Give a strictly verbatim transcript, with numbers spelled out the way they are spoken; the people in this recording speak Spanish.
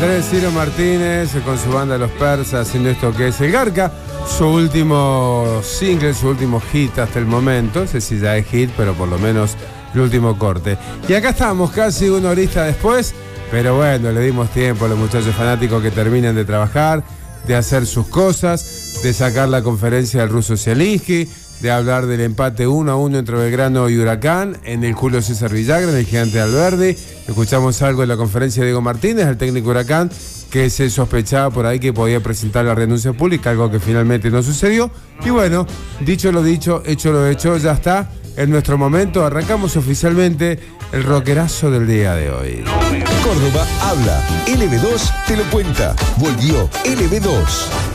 Andrés Ciro Martínez con su banda Los Persas haciendo esto que es El Garca, su último single, su último hit hasta el momento. No sé si ya es hit, pero por lo menos el último corte. Y acá estamos casi una horita después, pero bueno, le dimos tiempo a los muchachos fanáticos que terminen de trabajar, de hacer sus cosas, de sacar la conferencia del ruso Zielinski, de hablar del empate uno a uno entre Belgrano y Huracán en el Julio César Villagra, en el Gigante de Alberdi. Escuchamos algo de la conferencia de Diego Martínez, el técnico Huracán, que se sospechaba por ahí que podía presentar la renuncia pública, algo que finalmente no sucedió. Y bueno, dicho lo dicho, hecho lo hecho, ya está. En nuestro momento arrancamos oficialmente el rockerazo del día de hoy. Córdoba habla, L B dos te lo cuenta. Volvió L B dos.